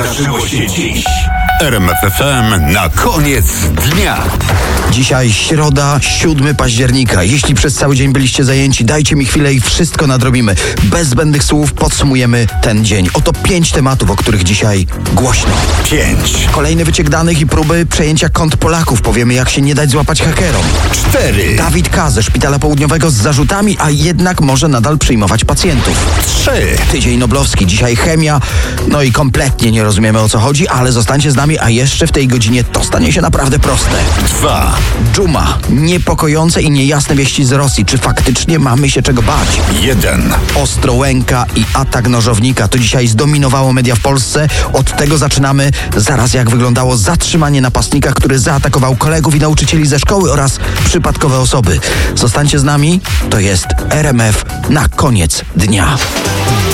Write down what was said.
wydarzyło się dziś. RMF FM na koniec dnia. Dzisiaj środa, 7 października. Jeśli przez cały dzień byliście zajęci, dajcie mi chwilę i wszystko nadrobimy. Bez zbędnych słów podsumujemy ten dzień. Oto 5 tematów, o których dzisiaj głośno. 5, Kolejny wyciek danych i próby przejęcia kont Polaków. Powiemy, jak się nie dać złapać hakerom. 4, Dawid K. ze Szpitala Południowego z zarzutami, a jednak może nadal przyjmować pacjentów. 3, Tydzień Noblowski, dzisiaj chemia. No i kompletnie nie rozumiemy, o co chodzi, ale zostańcie z nami, a jeszcze w tej godzinie to stanie się naprawdę proste. 2, Dżuma. Niepokojące i niejasne wieści z Rosji. Czy faktycznie mamy się czego bać? 1, Ostrołęka i atak nożownika. To dzisiaj zdominowało media w Polsce. Od tego zaczynamy. Zaraz jak wyglądało zatrzymanie napastnika, który zaatakował kolegów i nauczycieli ze szkoły oraz przypadkowe osoby. Zostańcie z nami. To jest RMF na koniec dnia.